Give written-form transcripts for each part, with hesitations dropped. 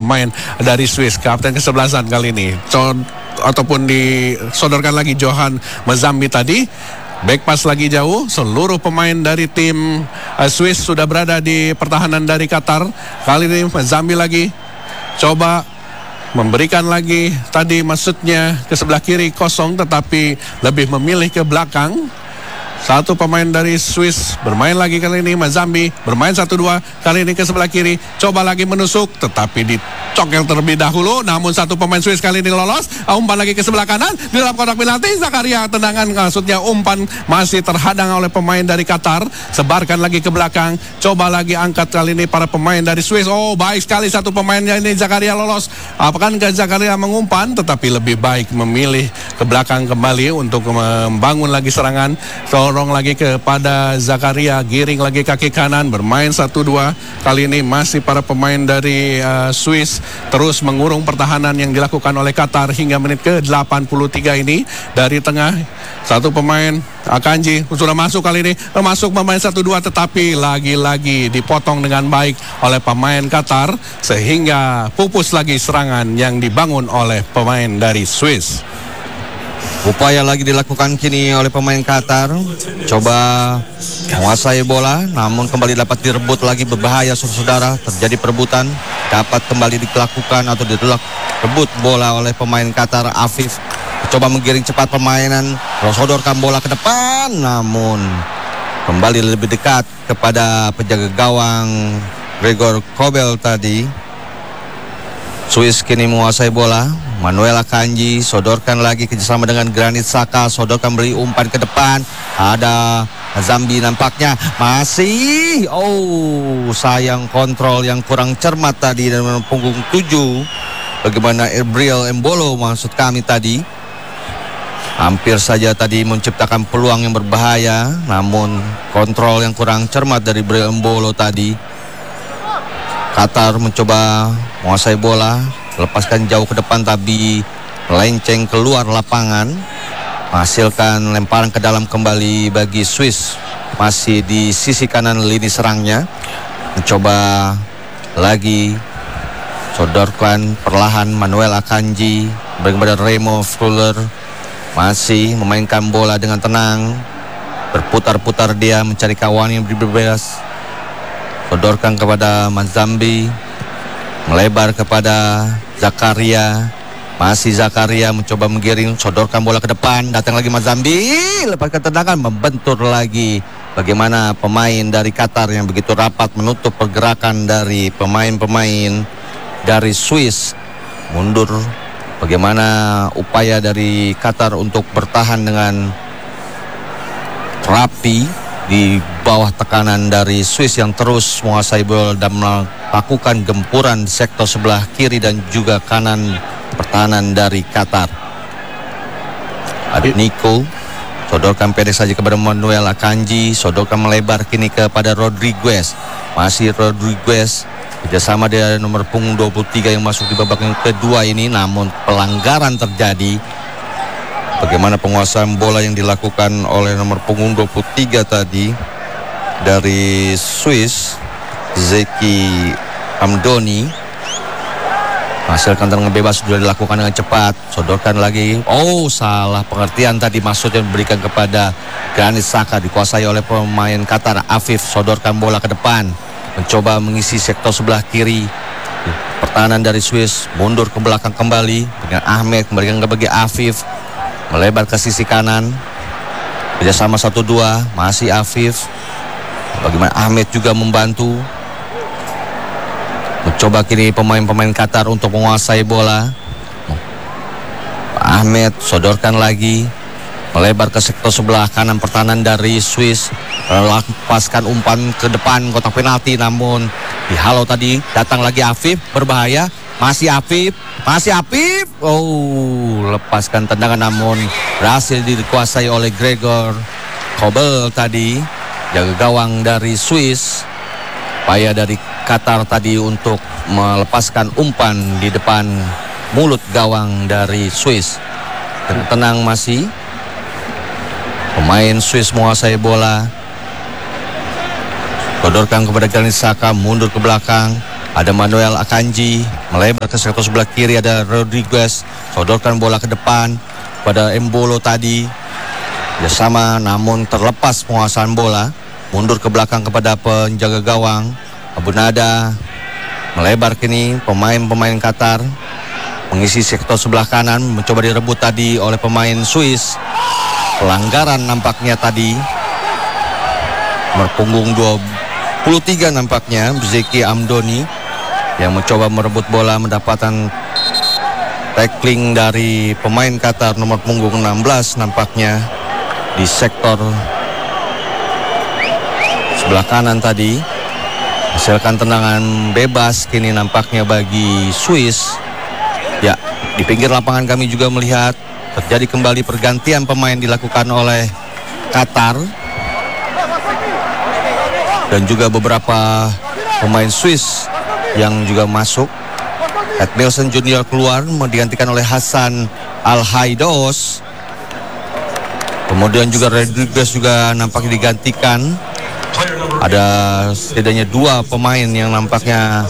pemain dari Swiss. Kapten kesebelasan kali ini ataupun disodorkan lagi Johan Mazambi tadi. Back pass lagi jauh. Seluruh pemain dari tim Swiss sudah berada di pertahanan dari Qatar. Kali ini Mazambi lagi coba memberikan lagi, tadi maksudnya ke sebelah kiri kosong, tetapi lebih memilih ke belakang. Satu pemain dari Swiss bermain lagi kali ini, Mazambi bermain 1-2, kali ini ke sebelah kiri, coba lagi menusuk, tetapi dicokel terlebih dahulu. Namun satu pemain Swiss kali ini lolos. Umpan lagi ke sebelah kanan, di dalam kotak penalti. Zakaria tendangan, maksudnya umpan masih terhadang oleh pemain dari Qatar. Sebarkan lagi ke belakang, coba lagi angkat kali ini para pemain dari Swiss. Oh, baik sekali satu pemainnya ini, Zakaria lolos. Apakah Zakaria mengumpan, tetapi lebih baik memilih ke belakang kembali untuk membangun lagi serangan. Dorong lagi kepada Zakaria, giring lagi kaki kanan, bermain 1-2. Kali ini masih para pemain dari Swiss terus mengurung pertahanan yang dilakukan oleh Qatar hingga menit ke-83 ini. Dari tengah satu pemain Akanji sudah masuk kali ini, masuk pemain 1-2, tetapi lagi-lagi dipotong dengan baik oleh pemain Qatar sehingga pupus lagi serangan yang dibangun oleh pemain dari Swiss. Upaya lagi dilakukan kini oleh pemain Qatar, coba menguasai bola, namun kembali dapat direbut lagi, berbahaya saudara. Terjadi perebutan, dapat kembali dilakukan atau direbut bola oleh pemain Qatar. Afif coba menggiring cepat permainan, sodorkan bola ke depan, namun kembali lebih dekat kepada penjaga gawang Gregor Kobel tadi. Swiss kini menguasai bola. Manuel Akanji sodorkan lagi kerjasama dengan Granit Xhaka, sodorkan beri umpan ke depan. Ada Zambi nampaknya masih, sayang kontrol yang kurang cermat tadi dan punggung 7. Bagaimana Erbril Embolo maksud kami tadi. Hampir saja tadi menciptakan peluang yang berbahaya, namun kontrol yang kurang cermat dari Erbril Embolo tadi. Qatar mencoba menguasai bola, lepaskan jauh ke depan tapi melenceng keluar lapangan, menghasilkan lemparan ke dalam kembali bagi Swiss. Masih di sisi kanan lini serangnya, mencoba lagi sodorkan perlahan Manuel Akanji kepada Remo Freuler. Masih memainkan bola dengan tenang, berputar-putar dia mencari kawan yang berbebas. Sodorkan kepada Mazambi, melebar kepada Zakaria. Masih Zakaria mencoba menggiring, sodorkan bola ke depan, datang lagi Mazambi, lepaskan tendangan, membentur lagi. Bagaimana pemain dari Qatar yang begitu rapat menutup pergerakan dari pemain-pemain dari Swiss. Mundur. Bagaimana upaya dari Qatar untuk bertahan dengan rapi di bawah tekanan dari Swiss yang terus menguasai bola dan melakukan gempuran di sektor sebelah kiri dan juga kanan pertahanan dari Qatar. Ada Nico, sodorkan pendek saja kepada Manuel Akanji, sodorkan melebar kini kepada Rodriguez. Masih Rodriguez kerjasama dia nomor punggung 23 yang masuk di babak yang kedua ini, namun pelanggaran terjadi. Bagaimana penguasaan bola yang dilakukan oleh nomor punggung 23 tadi dari Swiss, Zeki Hamdoni. Hasilkan tendangan bebas sudah dilakukan dengan cepat. Sodorkan lagi. Salah pengertian tadi, maksudnya diberikan kepada Granit Xhaka, dikuasai oleh pemain Qatar. Afif sodorkan bola ke depan, mencoba mengisi sektor sebelah kiri. Pertahanan dari Swiss mundur ke belakang kembali dengan Ahmed, kembalikan ke bagi Afif, melebar ke sisi kanan, kerjasama 1-2, masih Afif. Bagaimana Ahmed juga membantu. Mencoba kini pemain-pemain Qatar untuk menguasai bola. Ahmed sodorkan lagi, melebar ke sektor sebelah kanan pertahanan dari Swiss, lepaskan umpan ke depan kotak penalti, namun dihalau tadi. Datang lagi Afif, berbahaya. Masih Afif. Lepaskan tendangan namun berhasil dikuasai oleh Gregor Kobel tadi, jaga gawang dari Swiss. Upaya dari Qatar tadi untuk melepaskan umpan di depan mulut gawang dari Swiss. Tenang masih. Pemain Swiss menguasai bola. Sodorkan kepada Granit Xhaka, mundur ke belakang. Ada Manuel Akanji. melebar ke sektor sebelah kiri, ada Rodriguez, sodorkan bola ke depan pada Embolo tadi, bersama namun terlepas penguasaan bola, mundur ke belakang kepada penjaga gawang Abu Nada, melebar kini pemain-pemain Qatar mengisi sektor sebelah kanan, mencoba direbut tadi oleh pemain Swiss. Pelanggaran nampaknya tadi, nomor punggung 23 nampaknya Zeki Amdoni yang mencoba merebut bola, mendapatkan tackling dari pemain Qatar nomor punggung 16 nampaknya di sektor sebelah kanan tadi. Hasilkan tendangan bebas kini nampaknya bagi Swiss. Ya, di pinggir lapangan kami juga melihat terjadi kembali pergantian pemain dilakukan oleh Qatar, dan juga beberapa pemain Swiss yang juga masuk. Edmilson Junior keluar, digantikan oleh Hasan Al-Haidos. Kemudian juga Rodriguez juga nampaknya digantikan. Ada setidaknya 2 pemain yang nampaknya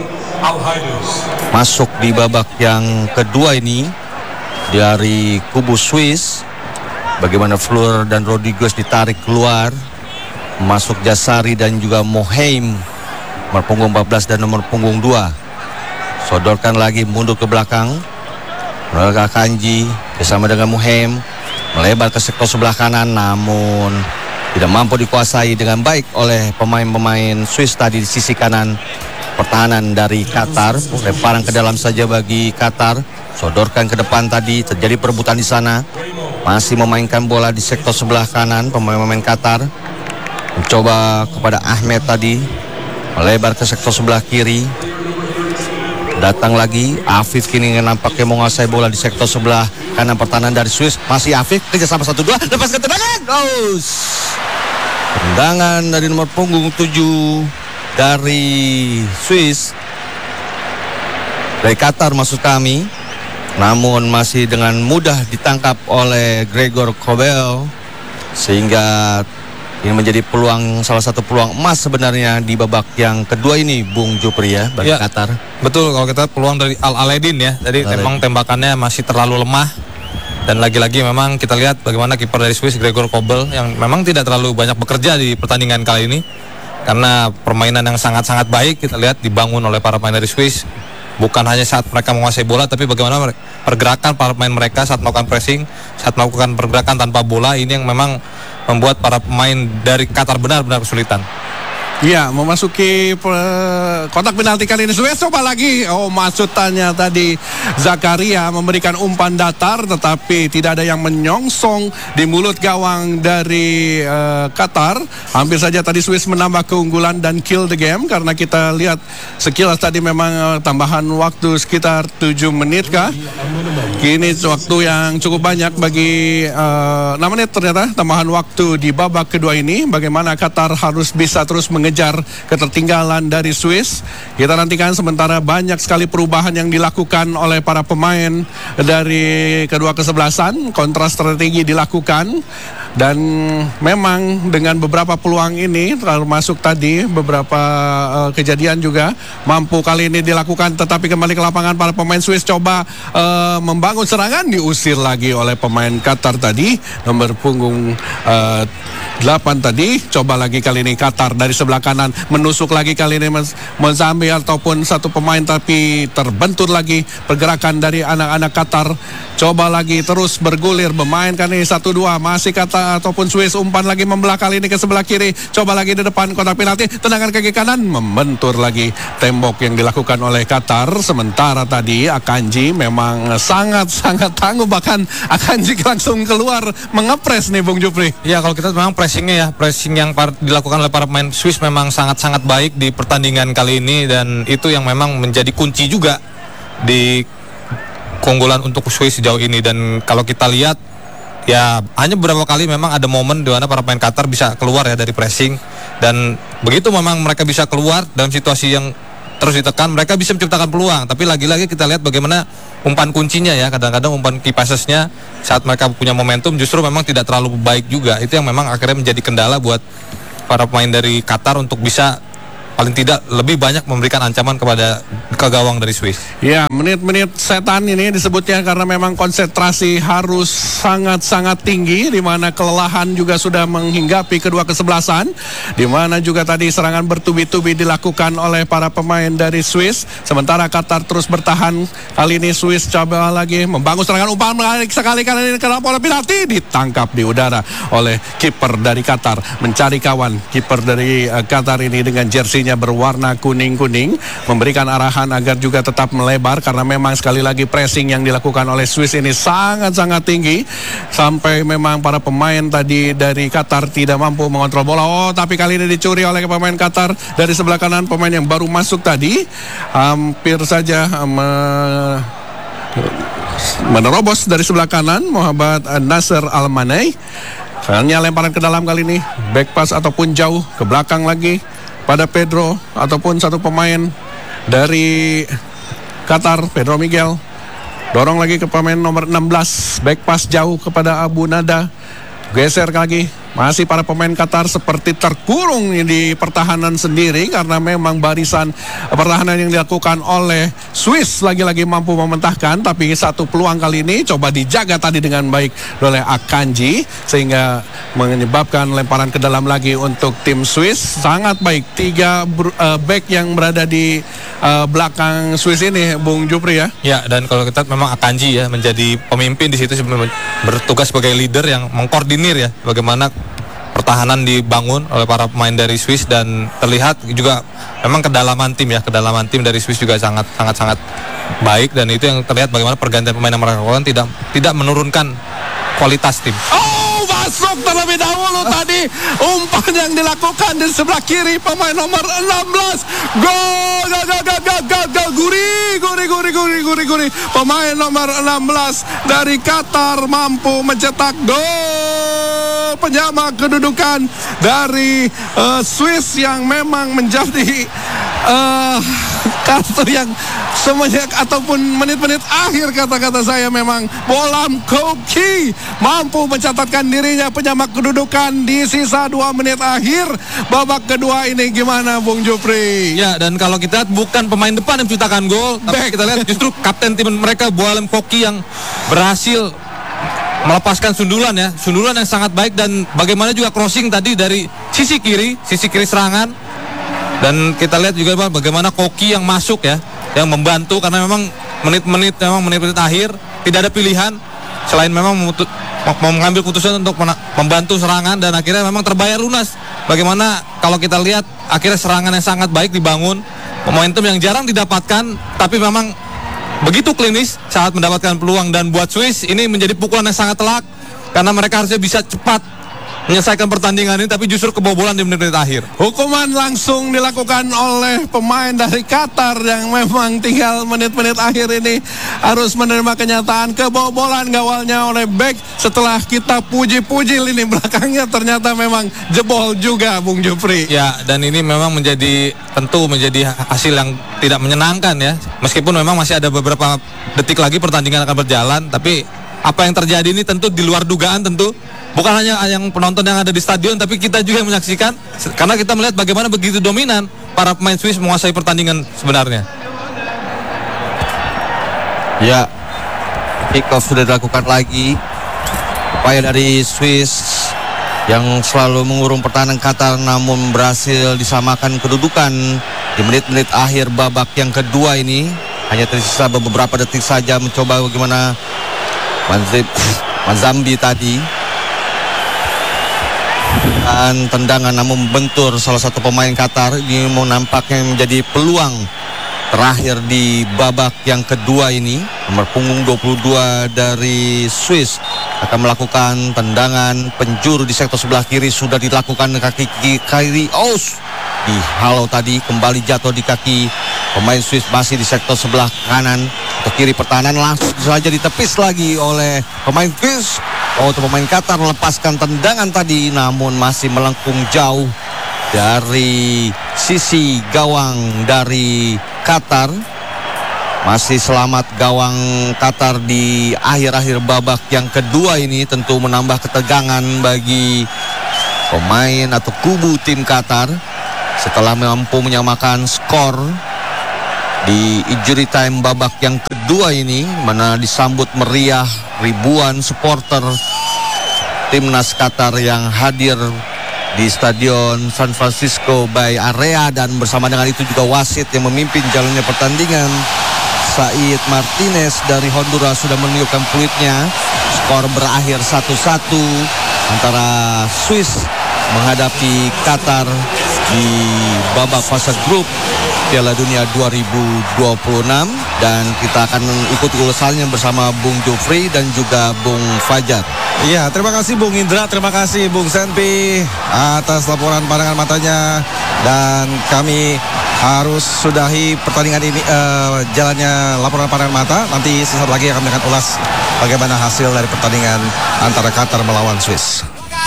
masuk di babak yang kedua ini dari kubu Swiss. Bagaimana Fleur dan Rodriguez ditarik keluar, masuk Jasari dan juga Mohaim, nomor punggung 14 dan nomor punggung 2. Sodorkan lagi, mundur ke belakang, Mereka Kanji bersama dengan Mohaim melebar ke sektor sebelah kanan, namun tidak mampu dikuasai dengan baik oleh pemain-pemain Swiss tadi di sisi kanan pertahanan dari Qatar. Lemparan ke dalam saja bagi Qatar, sodorkan ke depan tadi, terjadi perebutan di sana. Masih memainkan bola di sektor sebelah kanan pemain-pemain Qatar. Mencoba kepada Ahmed tadi, melebar ke sektor sebelah kiri. Datang lagi Afif, kini nampaknya menguasai bola di sektor sebelah kanan pertahanan dari Swiss. Masih Afif, kerjasama 1-2, lepaskan tendangan. Tendangan dari nomor punggung 7 dari Swiss, dari Qatar maksud kami, namun masih dengan mudah ditangkap oleh Gregor Kobel, sehingga ini menjadi peluang, salah satu peluang emas sebenarnya di babak yang kedua ini, Bung Jupri ya, bagi Qatar. Betul, kalau kita peluang dari Al-Aledin ya, jadi memang tembakannya masih terlalu lemah. Dan lagi-lagi memang kita lihat bagaimana kiper dari Swiss, Gregor Kobel, yang memang tidak terlalu banyak bekerja di pertandingan kali ini. Karena permainan yang sangat-sangat baik kita lihat dibangun oleh para pemain dari Swiss. Bukan hanya saat mereka menguasai bola, tapi bagaimana pergerakan para pemain mereka saat melakukan pressing, saat melakukan pergerakan tanpa bola, ini yang memang membuat para pemain dari Qatar benar-benar kesulitan. Ya, memasuki kotak penalti kali ini Swiss, coba lagi. Masutannya tadi Zakaria memberikan umpan datar, tetapi tidak ada yang menyongsong di mulut gawang dari Qatar. Hampir saja tadi Swiss menambah keunggulan dan kill the game, karena kita lihat sekilas tadi memang tambahan waktu sekitar 7 menit kah. Kini waktu yang cukup banyak bagi 6 menit ternyata tambahan waktu di babak kedua ini. Bagaimana Qatar harus bisa terus mengejar ketertinggalan dari Swiss. Kita nantikan, sementara banyak sekali perubahan yang dilakukan oleh para pemain dari kedua kesebelasan. Kontras strategi dilakukan, dan memang dengan beberapa peluang ini, termasuk tadi beberapa kejadian juga mampu kali ini dilakukan, tetapi kembali ke lapangan para pemain Swiss coba membangun serangan, diusir lagi oleh pemain Qatar tadi, nomor punggung 8 tadi. Coba lagi kali ini Qatar dari sebelah kanan, menusuk lagi kali ini Mozambi ataupun satu pemain, tapi terbentur lagi pergerakan dari anak-anak Qatar. Coba lagi terus bergulir, memainkan ini 1-2, masih Qatar ataupun Swiss, umpan lagi membelah kali ini ke sebelah kiri. Coba lagi di depan kotak penalti, tendangan kaki kanan, membentur lagi tembok yang dilakukan oleh Qatar. Sementara tadi Akanji memang sangat-sangat tangguh, bahkan Akanji langsung keluar mengepres nih Bung Jupri. Ya, kalau kita memang pressingnya ya, pressing yang dilakukan oleh para pemain Swiss memang sangat-sangat baik di pertandingan kali ini, dan itu yang memang menjadi kunci juga di keunggulan untuk Swiss sejauh ini. Dan kalau kita lihat ya, hanya beberapa kali memang ada momen di mana para pemain Qatar bisa keluar ya dari pressing, dan begitu memang mereka bisa keluar dalam situasi yang terus ditekan, mereka bisa menciptakan peluang. Tapi lagi-lagi kita lihat bagaimana umpan kuncinya ya, kadang-kadang umpan key passesnya saat mereka punya momentum justru memang tidak terlalu baik juga. Itu yang memang akhirnya menjadi kendala buat para pemain dari Qatar untuk bisa paling tidak lebih banyak memberikan ancaman kepada gawang dari Swiss. Ya, menit-menit setan ini disebutnya karena memang konsentrasi harus sangat-sangat tinggi, di mana kelelahan juga sudah menghinggapi kedua kesebelasan, di mana juga tadi serangan bertubi-tubi dilakukan oleh para pemain dari Swiss. Sementara Qatar terus bertahan. Kali ini Swiss coba lagi membangun serangan umpan menarik sekali, kali ini kena bola penalti, ditangkap di udara oleh kiper dari Qatar. Mencari kawan, kiper dari Qatar ini dengan jersinya berwarna kuning-kuning memberikan arahan agar juga tetap melebar, karena memang sekali lagi pressing yang dilakukan oleh Swiss ini sangat-sangat tinggi sampai memang para pemain tadi dari Qatar tidak mampu mengontrol bola. Oh, tapi kali ini dicuri oleh pemain Qatar dari sebelah kanan, pemain yang baru masuk tadi hampir saja menerobos dari sebelah kanan, Muhammad Nasser Al-Manai. Hanya lemparan ke dalam kali ini, back pass ataupun jauh ke belakang lagi pada Pedro ataupun satu pemain dari Qatar, Pedro Miguel. Dorong lagi ke pemain nomor 16, back pass jauh kepada Abu Nada. Geser lagi, masih para pemain Qatar seperti terkurung di pertahanan sendiri, karena memang barisan pertahanan yang dilakukan oleh Swiss lagi-lagi mampu mementahkan. Tapi satu peluang kali ini coba dijaga tadi dengan baik oleh Akanji, sehingga menyebabkan lemparan ke dalam lagi untuk tim Swiss. Sangat baik, 3 back yang berada di belakang Swiss ini, Bung Jupri ya. Ya, dan kalau kita memang Akanji ya menjadi pemimpin di situ, bertugas sebagai leader yang mengkoordinir ya bagaimana pertahanan dibangun oleh para pemain dari Swiss. Dan terlihat juga memang kedalaman tim dari Swiss juga sangat baik, dan itu yang terlihat bagaimana pergantian pemain yang mereka lakukan tidak menurunkan kualitas tim. Masuk terlebih dahulu tadi umpan yang dilakukan di sebelah kiri pemain nomor 16. Gol guri. Pemain nomor 16 dari Qatar mampu mencetak gol penyama kedudukan dari Swiss, yang memang menjadi kartu yang semenjak ataupun menit-menit akhir, kata-kata saya memang Bolam Koki mampu mencatatkan dirinya penyamak kedudukan di sisa 2 menit akhir babak kedua ini. Gimana Bung Jupri? Ya, dan kalau kita lihat bukan pemain depan yang menciptakan gol, tapi kita lihat justru kapten tim mereka Bolam Koki yang berhasil melepaskan sundulan yang sangat baik, dan bagaimana juga crossing tadi dari sisi kiri serangan. Dan kita lihat juga bagaimana Koki yang masuk ya, yang membantu, karena memang menit-menit akhir tidak ada pilihan selain memang mengambil keputusan untuk membantu serangan, dan akhirnya memang terbayar lunas. Bagaimana kalau kita lihat akhirnya serangan yang sangat baik dibangun, momentum yang jarang didapatkan, tapi memang begitu klinis saat mendapatkan peluang. Dan buat Swiss ini menjadi pukulan yang sangat telak, karena mereka harusnya bisa cepat menyelesaikan pertandingan ini, tapi justru kebobolan di menit-menit akhir. Hukuman langsung dilakukan oleh pemain dari Qatar yang memang tinggal menit-menit akhir ini harus menerima kenyataan kebobolan gawalnya oleh back. Setelah kita puji-puji lini belakangnya, ternyata memang jebol juga Bung Jupri. Ya, dan ini memang tentu menjadi hasil yang tidak menyenangkan ya. Meskipun memang masih ada beberapa detik lagi pertandingan akan berjalan, tapi apa yang terjadi ini tentu di luar dugaan tentu. Bukan hanya yang penonton yang ada di stadion, tapi kita juga yang menyaksikan, karena kita melihat bagaimana begitu dominan para pemain Swiss menguasai pertandingan sebenarnya. Ya, kick off sudah dilakukan lagi. Upaya dari Swiss yang selalu mengurung pertahanan Qatar, namun berhasil disamakan kedudukan di menit-menit akhir babak yang kedua ini. Hanya tersisa beberapa detik saja mencoba bagaimana Manzambi tadi dan tendangan, namun bentur salah satu pemain Qatar. Ini mau nampaknya menjadi peluang terakhir di babak yang kedua ini. Nomor punggung 22 dari Swiss akan melakukan tendangan penjuru di sektor sebelah kiri. Sudah dilakukan kaki kiri dihalau tadi, kembali jatuh di kaki pemain Swiss, masih di sektor sebelah kanan atau kiri pertahanan, langsung saja ditepis lagi oleh pemain Swiss. Pemain Qatar melepaskan tendangan tadi, namun masih melengkung jauh dari sisi gawang dari Qatar. Masih selamat gawang Qatar di akhir-akhir babak yang kedua ini, tentu menambah ketegangan bagi pemain atau kubu tim Qatar. setelah mampu menyamakan skor di injury time babak yang kedua ini, mana disambut meriah ribuan supporter timnas Qatar yang hadir di Stadion San Francisco Bay Area, dan bersama dengan itu juga wasit yang memimpin jalannya pertandingan, Said Martinez dari Honduras, sudah menunjukkan peluitnya. Skor berakhir 1-1 antara Swiss menghadapi Qatar di babak fase grup Piala Dunia 2026, dan kita akan ikuti ulasannya bersama Bung Jufri dan juga Bung Fajar. Iya, terima kasih Bung Indra, terima kasih Bung Senpi atas laporan pandangan matanya, dan kami harus sudahi pertandingan ini, jalannya laporan pandangan mata. Nanti sesaat lagi kami akan ulas bagaimana hasil dari pertandingan antara Qatar melawan Swiss.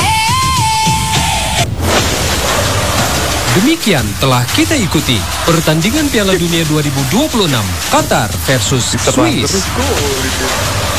Demikian telah kita ikuti pertandingan Piala Dunia 2026 Qatar versus Swiss.